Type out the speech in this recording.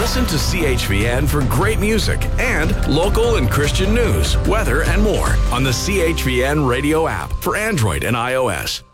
Listen to CHVN for great music and local and Christian news, weather, and more on the CHVN radio app for Android and iOS.